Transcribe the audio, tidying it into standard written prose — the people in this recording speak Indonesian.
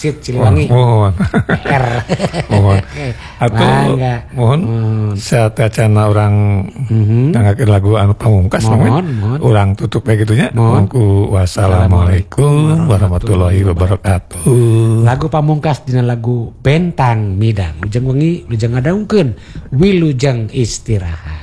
Masjid Ciliwangi. Mohon. PR. Mohon. Atau mohon saya tacana orang dengarkan lagu anu pamungkas mohon. orang tutup kayak gitunya. Wassalamualaikum warahmatullahi wabarakatuh. Lagu pamungkas dina lagu Bentang Midang. Lujeng wengi lujeng ngadaungkeun wilujeng istirahat.